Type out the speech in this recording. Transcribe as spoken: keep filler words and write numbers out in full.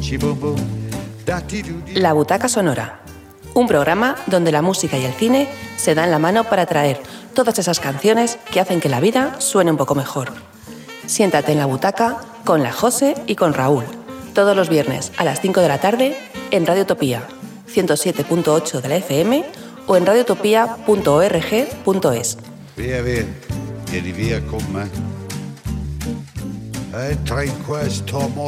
La Butaca Sonora, un programa donde la música y el cine se dan la mano para traer todas esas canciones que hacen que la vida suene un poco mejor. Siéntate en la butaca con la Jose y con Raúl, todos los viernes a las cinco de la tarde en Radio Utopía, ciento siete punto ocho de la F M o en radiotopía punto org punto es. Via, via, vieni via con me. E tra in questo amore